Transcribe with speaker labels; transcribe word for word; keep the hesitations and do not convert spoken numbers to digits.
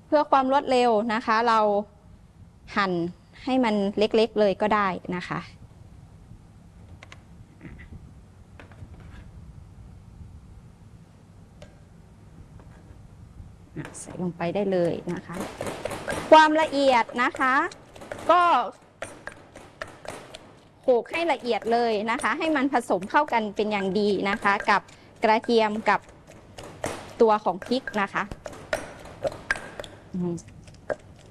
Speaker 1: เพื่อความรวดเร็วนะคะเราหั่นให้มันเล็กๆเลยก็ได้นะคะใส่ลงไปได้เลยนะคะความละเอียดนะคะก็โขลกให้ละเอียดเลยนะคะให้มันผสมเข้ากันเป็นอย่างดีนะคะกับกระเทียมกับตัวของพริกนะคะ